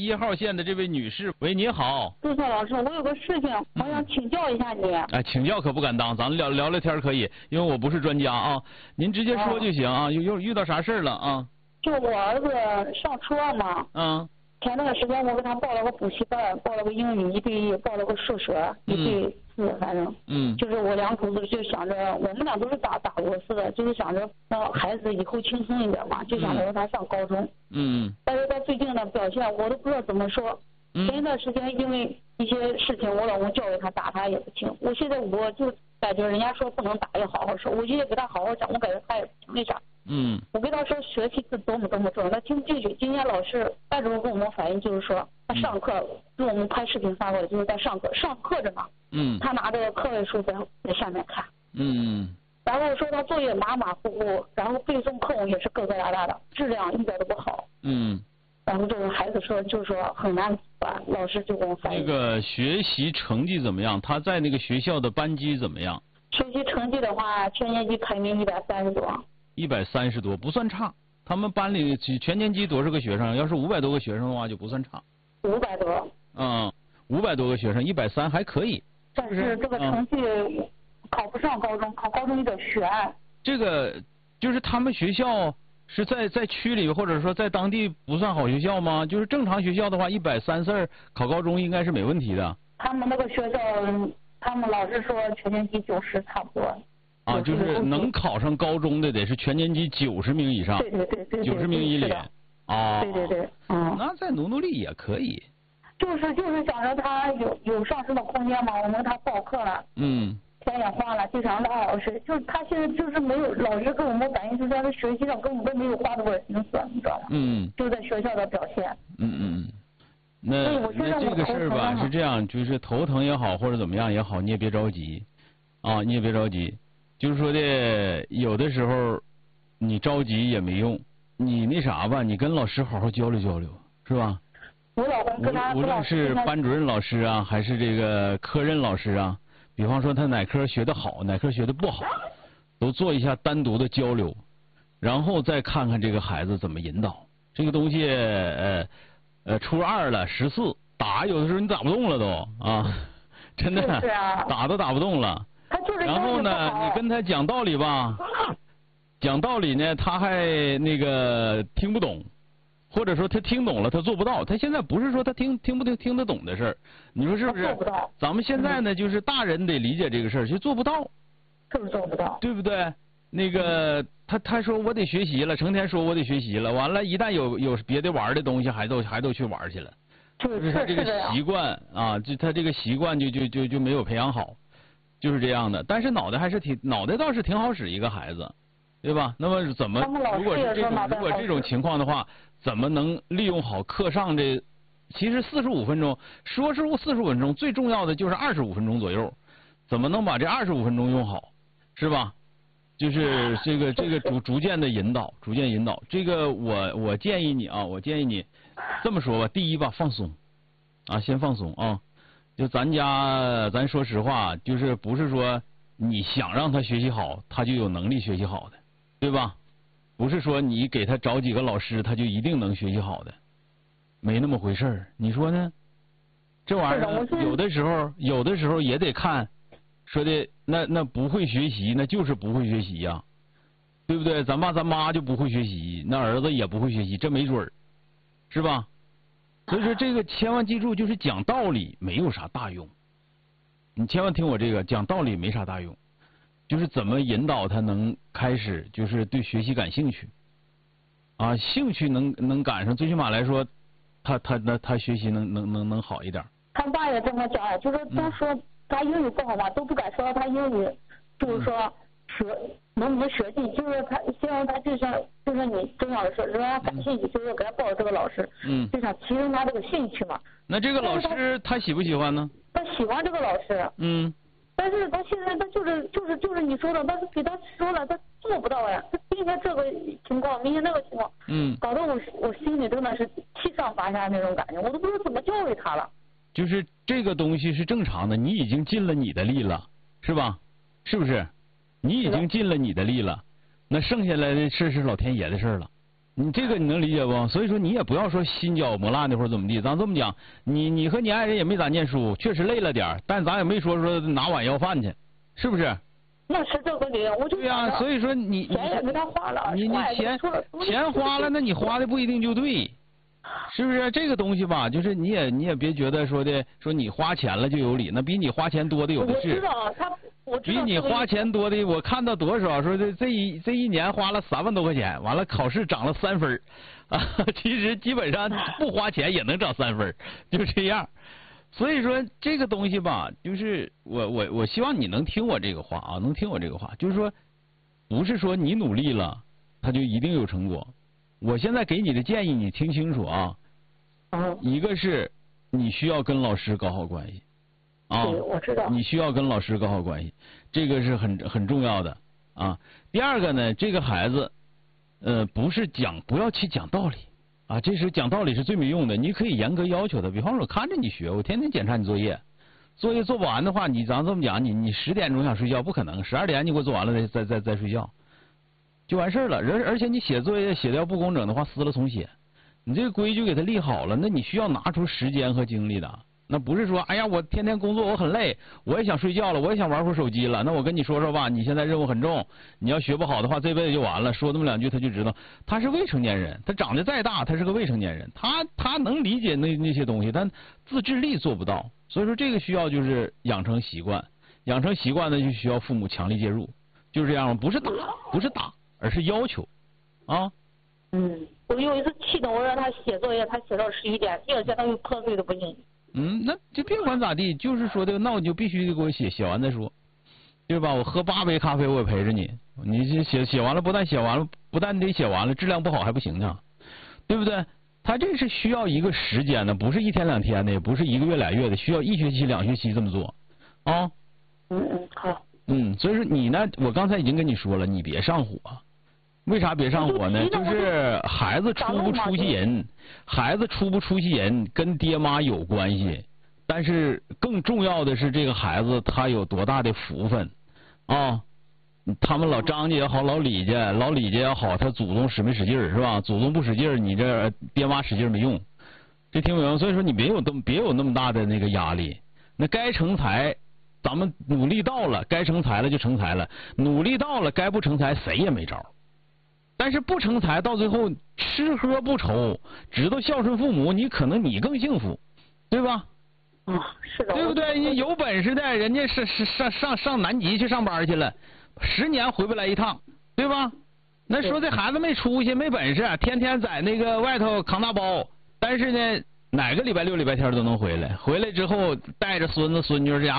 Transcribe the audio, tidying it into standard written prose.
1号线的这位女士，喂，你好。 杜少老师，我有个事情，我想请教一下你。 哎，请教可不敢当，咱们聊聊天可以，因为我不是专家啊，您直接说就行啊。有遇到啥事儿了啊？ 就我儿子上初二嘛。 嗯。 前段时间我给他报了个补习班，报了个英语1对1，报了个数学1对4，反正。就是我两口子就想着，我们俩都是打螺丝的，就是想着让孩子以后轻松一点嘛，就想着让他上高中。但是他最近的表现我都不知道怎么说。前一段时间因为一些事情，我老公教育他，打他也不听。我现在我就感觉人家说不能打，要好好说，我就也给他好好讲，我感觉他也不听，为啥？我跟他说学习是多么多么重要，他听不进去。今天老师班主任跟我们反映，就是说他上课，给我们拍视频发过来，就是在上课着嘛。他拿着课外书在下面看。然后说他作业马马虎虎，然后背诵课文也是疙疙瘩瘩的，质量一点都不好。然后这个孩子说，就说很难办，老师就给我反映。 那个学习成绩怎么样？他在那个学校的班级怎么样？ 学习成绩的话，全年级排名130多。 130多不算差，他们班里全年级多少个学生？要是500多个学生的话，就不算差。 500多。 500多个学生，130还可以。 但是这个成绩考不上高中，考高中有点悬。 这个就是他们学校是在区里，或者说在当地不算好学校吗？就是正常学校的话，130考高中应该是没问题的。 他们那个学校，他们老师说全年级90差不多。 就是能考上高中的得是全年级90名以上。 对 90名以里。 对。 那再努力也可以。 就是想着他有上升的空间嘛，我们他报课了。钱也花了，就想让他好好学。就是他现在就是没有，老师跟我们反映，就是他的学习上根本都没有花多少心思，你知道吗？就在学校的表现。 那这个事儿吧是这样，就是头疼也好，或者怎么样也好，你也别着急你也别着急。就是说的，有的时候你着急也没用，你那啥吧，你跟老师好好交流交流，是吧？ 我老公跟他无论是班主任老师啊，还是这个科任老师啊，比方说他哪科学得好，哪科学得不好，都做一下单独的交流，然后再看看这个孩子怎么引导。这个东西，初2了14打，有的时候你打不动了都真的打都打不动了。然后呢，你跟他讲道理吧，讲道理呢，他还那个听不懂，或者说他听懂了，他做不到。他现在不是说他听得懂的事儿，你说是不是？咱们现在呢，就是大人得理解这个事儿，就做不到， 就是做不到， 对不对？那个他说我得学习了，成天说我得学习了，完了，一旦有别的玩的东西，还都去玩去了，就是他这个习惯就他这个习惯就没有培养好。就是这样的，但是脑袋倒是挺好使一个孩子，对吧？那么怎么如果这种情况的话，怎么能利用好课上这？其实45分钟，说是45分钟，最重要的就是25分钟左右，怎么能把这25分钟用好，是吧？就是这个逐渐的引导，这个我建议你这么说吧，第一吧，放松先放松就咱说实话，就是不是说你想让他学习好，他就有能力学习好的，对吧？不是说你给他找几个老师，他就一定能学习好的，没那么回事儿。你说呢？这玩意儿有的时候也得看，说的那不会学习，那就是不会学习呀，对不对？咱爸咱妈就不会学习，那儿子也不会学习，这没准儿，是吧？所以说这个千万记住，就是讲道理没有啥大用，你千万听我这个，讲道理没啥大用，就是怎么引导他能开始就是对学习感兴趣兴趣能赶上，最起码来说他学习能好一点。 他爸也这么讲，就是都说他英语不好嘛，都不敢说他英语，就是说能不能学进，就是他希望他就像你这样说，让他感兴趣，就是给他报这个老师，就想提升他这个兴趣嘛。 那这个老师他喜不喜欢呢？ 他喜欢这个老师。但是他现在他就是你说的，他给他说了，他做不到呀。他今天这个情况，明天那个情况，搞得我心里真的是七上八下那种感觉，我都不知道怎么教育他了。 就是这个东西是正常的，你已经尽了你的力了，是吧？是不是？你已经尽了你的力了，那剩下来的事是老天爷的事了。 你这个你能理解不？所以说你也不要说心焦磨烂的或者怎么地，咱这么讲，你和你爱人也没咋念书，确实累了点，但咱也没说拿碗要饭去，是不是？ 那是这个理由，我就对呀，所以说你钱也给他花了， 你钱花了，那你花的不一定就对，是不是？这个东西吧，就是你也别觉得说你花钱了就有理，那比你花钱多的有的是。 我知道我知道比你花钱多的，我看到多少说这一年花了3万多块钱，完了考试涨了3分啊，其实基本上不花钱也能涨3分，就这样。所以说这个东西吧，就是我希望你能听我这个话啊，能听我这个话，就是说不是说你努力了他就一定有成果。我现在给你的建议你听清楚啊，一个是你需要跟老师搞好关系。啊， 我知道。 你需要跟老师搞好关系，这个是很重要的啊。第二个呢，这个孩子，不要去讲道理啊，这是讲道理是最没用的。你可以严格要求他，比方说我看着你学，我天天检查你作业做不完的话，咱这么讲，你10点钟想睡觉不可能，12点你给我做完了再睡觉，就完事儿了。而且你写作业写掉不工整的话，撕了重写。你这个规矩给他立好了，那你需要拿出时间和精力的。那不是说，哎呀，我天天工作我很累，我也想睡觉了，我也想玩会儿手机了。那我跟你说说吧，你现在任务很重，你要学不好的话，这辈子就完了。说那么2句，他就知道他是未成年人，他长得再大，他是个未成年人，他能理解那些东西，但自制力做不到。所以说这个需要就是养成习惯，养成习惯呢就需要父母强力介入，就是这样，不是打，而是要求啊。 我有一次气的，我让他写作业，他写到11点，第2天他又破碎的不行。 那就别管咋地，就是说的，那我就必须得给我写完再说，对吧？我喝8杯咖啡我也陪着你，你写完了，不但得写完了，质量不好还不行呢，对不对？他这是需要一个时间的，不是1天2天的，也不是1个月2月的，需要1学期2学期这么做啊。 好。 所以说你呢，我刚才已经跟你说了，你别上火。为啥别上火呢？就是孩子出不出息人，孩子出不出息人跟爹妈有关系，但是更重要的是这个孩子他有多大的福分啊！他们老张家也好，老李家也好，他祖宗使没使劲儿是吧？祖宗不使劲儿，你这爹妈使劲儿没用，这听明白？所以说你别有那么大的那个压力，那该成才。咱们努力到了，该成才了就成才了，努力到了该不成才谁也没招。但是不成才到最后吃喝不愁，知道孝顺父母，你可能你更幸福，对吧？ 是的。 对不对？你有本事的，人家是上南极去上班去了，10年回不来一趟，对吧？那说这孩子没出息没本事，天天在那个外头扛大包，但是呢哪个礼拜6礼拜天都能回来，回来之后带着孙子孙女，这家